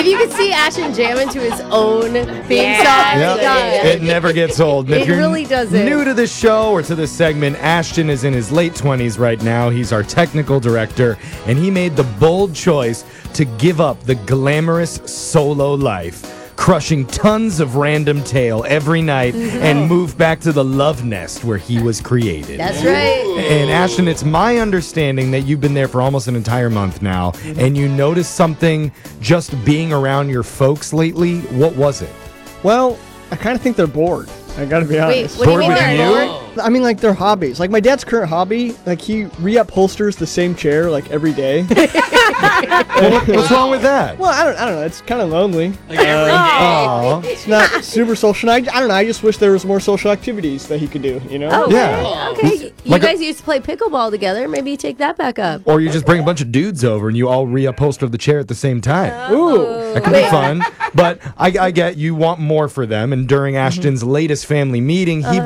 If you could see Ashton jam into his own theme song, Yep. It never gets old. And if It you're really doesn't. new to this show or to this segment, Ashton is in his late 20s right now. He's our technical director, and he made the bold choice to give up the glamorous solo life, crushing tons of random tail every night and move back to the love nest where he was created. That's right. And Ashton, it's my understanding that you've been there for almost an entire month now, and you noticed something just being around your folks lately. What was it? Well, I kind of think they're bored. I gotta be Wait, honest. what do you Bored mean with they're you? bored? I mean, like, their hobbies. Like, my dad's current hobby, like, he reupholsters the same chair, like, every day. What's wrong with that? Well, I don't know. It's kind of lonely. Aw. It's not super social. And I don't know. I just wish there was more social activities that he could do, you know? Oh, Yeah. okay. You Like a- guys used to play pickleball together. Maybe you take that back up. Or you just bring a bunch of dudes over and you all reupholster the chair at the same time. Ooh. That could be fun. But I get you want more for them. And during Ashton's latest family meeting, he